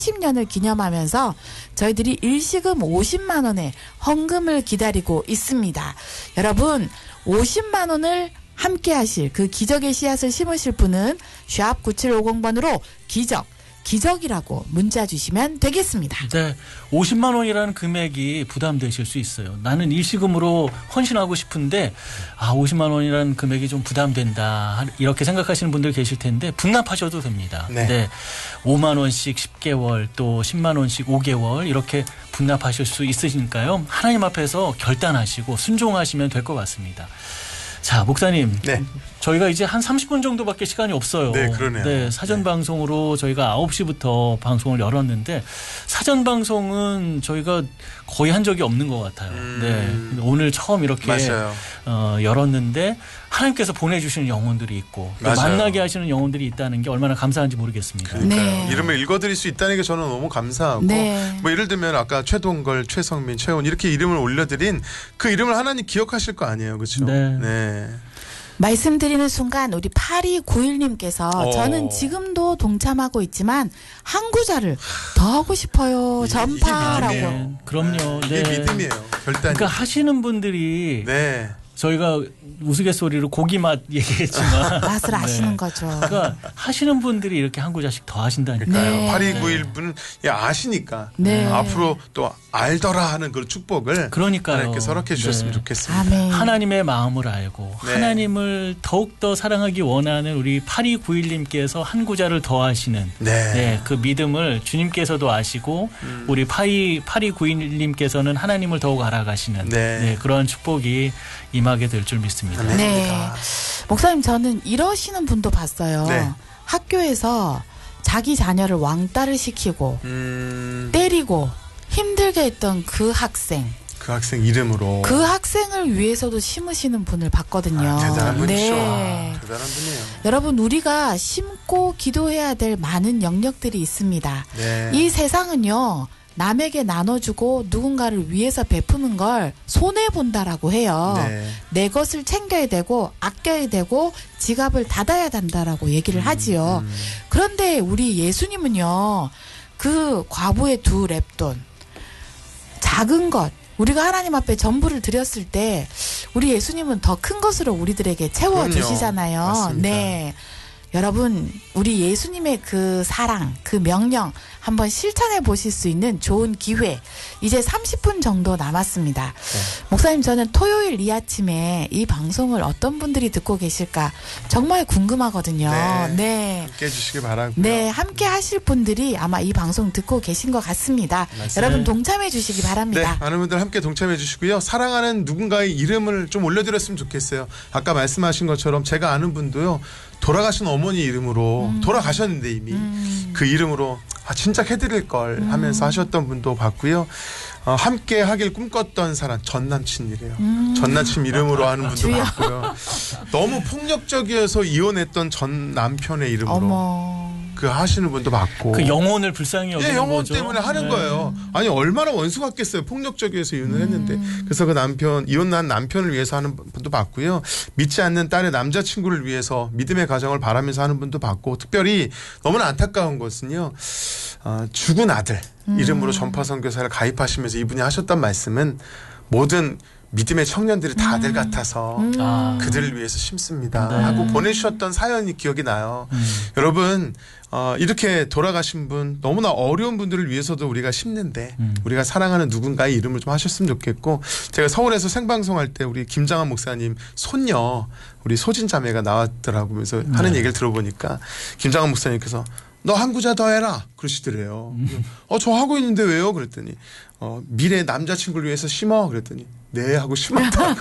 10년을 기념하면서 저희들이 일시금 50만 원의 헌금을 기다리고 있습니다. 여러분 50만 원을 함께 하실 그 기적의 씨앗을 심으실 분은 샵 9750번으로 기적이라고 문자 주시면 되겠습니다. 네, 50만 원이라는 금액이 부담되실 수 있어요. 나는 일시금으로 헌신하고 싶은데 50만 원이라는 금액이 좀 부담된다 이렇게 생각하시는 분들 계실 텐데 분납하셔도 됩니다. 네. 5만 원씩 10개월 또 10만 원씩 5개월 이렇게 분납하실 수 있으니까요. 하나님 앞에서 결단하시고 순종하시면 될 것 같습니다. 자, 목사님. 네. 저희가 이제 한 30분 정도밖에 시간이 없어요. 네, 그러네요. 네, 사전 방송으로 저희가 9시부터 방송을 열었는데 사전 방송은 저희가 거의 한 적이 없는 것 같아요. 네, 오늘 처음 이렇게 열었는데 하나님께서 보내주시는 영혼들이 있고 또 만나게 하시는 영혼들이 있다는 게 얼마나 감사한지 모르겠습니다. 네. 이름을 읽어드릴 수 있다는 게 저는 너무 감사하고 뭐 예를 들면 아까 최동걸, 최성민, 최원 이렇게 이름을 올려드린 그 이름을 하나님 기억하실 거 아니에요. 그렇죠? 네. 말씀드리는 순간 우리 8291님께서 저는 지금도 동참하고 있지만 한 구자를 더 하고 싶어요. 전파라고. 그럼요. 이게 믿음이에요. 결단이. 그러니까 하시는 분들이 저희가 우스갯소리로 고기 맛 얘기했지만 맛을 아시는 거죠. 그러니까 하시는 분들이 이렇게 한 구자씩 더 하신다니까요. 8291분은 아시니까 앞으로 또 알더라 하는 그 축복을 하나님께서 허락해 주셨으면 좋겠습니다. 아멘. 하나님의 마음을 알고 하나님을 더욱더 사랑하기 원하는 우리 8291님께서 한 구자를 더 하시는 그 믿음을 주님께서도 아시고 우리 8291님께서는 하나님을 더욱 알아가시는 그런 축복이 임하게 될 줄 믿습니다. 목사님 저는 이러시는 분도 봤어요. 학교에서 자기 자녀를 왕따를 시키고 때리고 힘들게 했던 그 학생 이름으로 그 학생을 위해서도 심으시는 분을 봤거든요. 대단한 분이죠. 대단한 분이에요. 여러분 우리가 심고 기도해야 될 많은 영역들이 있습니다. 이 세상은요. 남에게 나눠주고 누군가를 위해서 베푸는 걸 손해본다라고 해요. 내 것을 챙겨야 되고 아껴야 되고 지갑을 닫아야 된다라고 얘기를 하지요. 그런데 우리 예수님은요. 그 과부의 2렙돈 작은 것 우리가 하나님 앞에 전부를 드렸을 때 우리 예수님은 더 큰 것으로 우리들에게 채워주시잖아요. 여러분 우리 예수님의 그 사랑 그 명령 한번 실천해 보실 수 있는 좋은 기회 이제 30분 정도 남았습니다. 목사님 저는 토요일 이 아침에 이 방송을 어떤 분들이 듣고 계실까 정말 궁금하거든요. 함께 해주시기 바라고요. 함께 하실 분들이 아마 이 방송 듣고 계신 것 같습니다. 여러분 동참해 주시기 바랍니다. 많은 분들 함께 동참해 주시고요. 사랑하는 누군가의 이름을 좀 올려드렸으면 좋겠어요. 아까 말씀하신 것처럼 제가 아는 분도요. 돌아가신 어머니 이름으로 돌아가셨는데 이미 그 이름으로 진짜 해드릴 걸 하면서 하셨던 분도 봤고요. 함께 하길 꿈꿨던 사람 전남친이래요. 전남친 이름으로 하는 분도 봤고요. 너무 폭력적이어서 이혼했던 전 남편의 이름으로 그 하시는 분도 봤고 그 영혼을 불쌍히 여기는 영혼 거죠. 때문에 하는 거예요. 아니 얼마나 원수 같겠어요. 폭력적이어서 이혼을 했는데 그래서 그 이혼난 남편을 위해서 하는 분도 봤고요. 믿지 않는 딸의 남자친구를 위해서 믿음의 가정을 바라면서 하는 분도 봤고 특별히 너무나 안타까운 것은요. 죽은 아들 이름으로 전파 선교사를 가입하시면서 이분이 하셨던 말씀은 모든 믿음의 청년들이 다 아들 같아서 그들을 위해서 심습니다 하고 보내주셨던 사연이 기억이 나요. 여러분 이렇게 돌아가신 분 너무나 어려운 분들을 위해서도 우리가 심는데 우리가 사랑하는 누군가의 이름을 좀 하셨으면 좋겠고 제가 서울에서 생방송할 때 우리 김장한 목사님 손녀 우리 소진 자매가 나왔더라고요. 그래서 하는 얘기를 들어보니까 김장한 목사님께서 너 한 구자 더 해라 그러시더래요. 저 하고 있는데 왜요? 그랬더니 미래 남자친구를 위해서 심어 그랬더니 네 하고 심었다.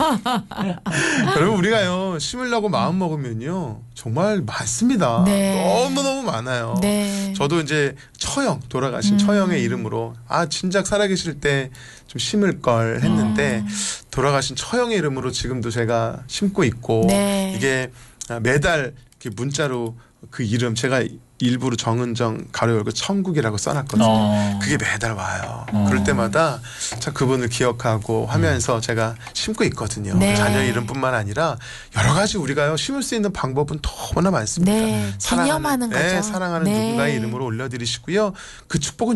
여러분 우리가요 심으려고 마음 먹으면요 정말 많습니다. 너무너무 많아요. 저도 이제 돌아가신 처형의 이름으로 진작 살아계실 때 좀 심을 걸 했는데 돌아가신 처형의 이름으로 지금도 제가 심고 있고 이게 매달 이렇게 문자로 그 이름 제가 일부러 정은정 가로 열고 천국이라고 써놨거든요. 그게 매달 와요. 그럴 때마다 참 그분을 기억하고 하면서 제가 심고 있거든요. 자녀 이름뿐만 아니라 여러 가지 우리가요 심을 수 있는 방법은 너무나 많습니다. 기념하는 거죠. 사랑하는 누군가의 이름으로 올려드리시고요. 그 축복은